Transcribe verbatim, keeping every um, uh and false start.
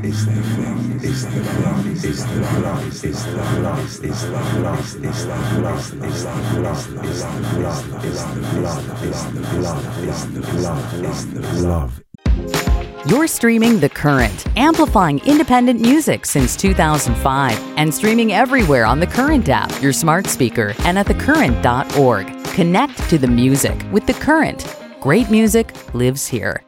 is the love, is the love, is the love, is the love, is the love, is the love, is the love, is the love, is the love, is the love, is the love, is the love, is the love. You're streaming The Current, amplifying independent music since two thousand five and streaming everywhere on The Current app, your smart speaker, and at the current dot org. Connect to the music with The Current. Great music lives here.